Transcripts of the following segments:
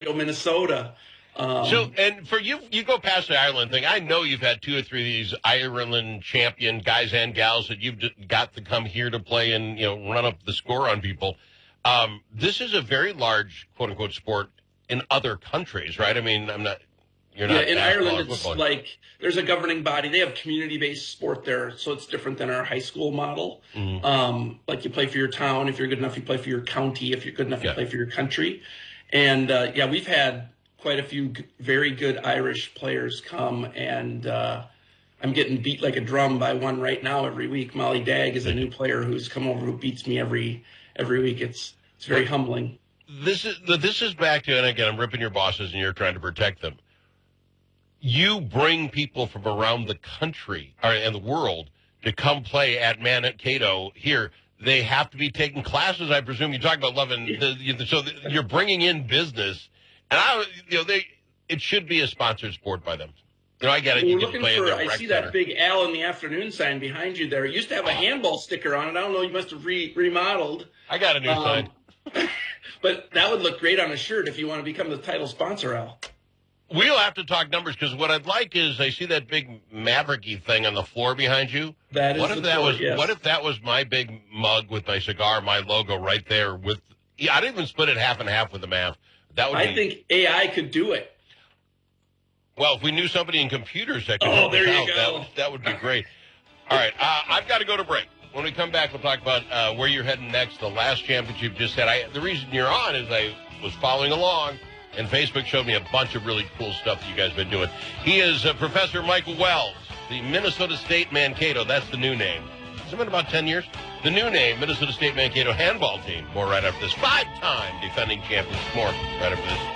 Minnesota. And for you go past the Ireland thing. I know you've had 2 or 3 of these Ireland champion guys and gals that you've got to come here to play and run up the score on people. This is a very large quote unquote sport in other countries, right? I mean, you're not. Yeah, in Ireland, it's like there's a governing body. They have community-based sport there, so it's different than our high school model. Mm-hmm. Like you play for your town. If you're good enough, you play for your county. If you're good enough, you play for your country. And we've had quite a few very good Irish players come, and I'm getting beat like a drum by one right now every week. Molly Dagg is a new player who's come over who beats me every week. It's very humbling. This is back to, and again, I'm ripping your bosses, and you're trying to protect them. You bring people from around the country and the world to come play at Mankato here. They have to be taking classes, I presume. You talk about loving so you're bringing in business, and it should be a sponsored sport by them. I get it. We're looking for. I see that big Al in the afternoon sign behind you there. It used to have a handball sticker on it. I don't know. You must have remodeled. I got a new sign. But that would look great on a shirt if you want to become the title sponsor, Al. We'll have to talk numbers because what I'd like is I see that big Maverick-y thing on the floor behind you. That is yes. What if that was my big mug with my cigar, my logo right there with? I'd even split it half and half with the Mav. I think AI could do it. Well, if we knew somebody in computers that could help there us you out, go. that would be great. All right, I've got to go to break. When we come back, we'll talk about where you're heading next. The last championship just had. The reason you're on is I was following along. And Facebook showed me a bunch of really cool stuff that you guys have been doing. He is Professor Michael Wells, the Minnesota State Mankato. That's the new name. It's been about 10 years. The new name, Minnesota State Mankato handball team. More right after this. 5-time defending champions. More right after this.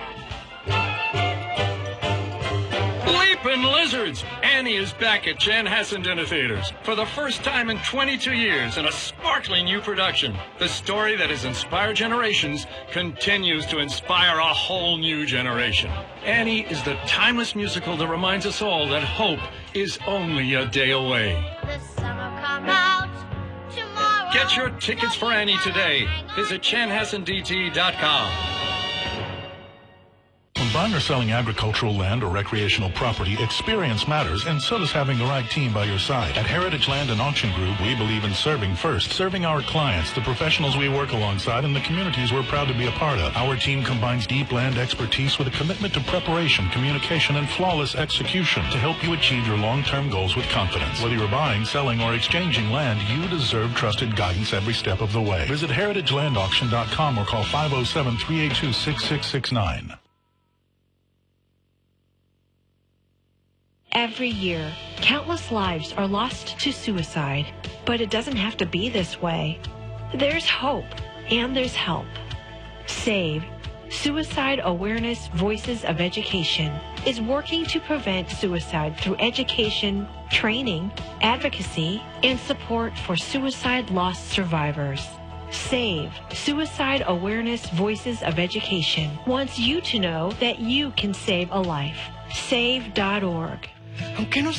Leapin' Lizards! Annie is back at Chanhassen Dinner Theaters for the first time in 22 years in a sparkling new production. The story that has inspired generations continues to inspire a whole new generation. Annie is the timeless musical that reminds us all that hope is only a day away. The summer come out tomorrow. Get your tickets for Annie today. Visit chanhassendt.com. When buying or selling agricultural land or recreational property, experience matters, and so does having the right team by your side. At Heritage Land and Auction Group, we believe in serving first, serving our clients, the professionals we work alongside, and the communities we're proud to be a part of. Our team combines deep land expertise with a commitment to preparation, communication, and flawless execution to help you achieve your long-term goals with confidence. Whether you're buying, selling, or exchanging land, you deserve trusted guidance every step of the way. Visit heritagelandauction.com or call 507-382-6669. Every year, countless lives are lost to suicide, but it doesn't have to be this way. There's hope, and there's help. SAVE, Suicide Awareness Voices of Education, is working to prevent suicide through education, training, advocacy, and support for suicide loss survivors. SAVE, Suicide Awareness Voices of Education, wants you to know that you can save a life. SAVE.org.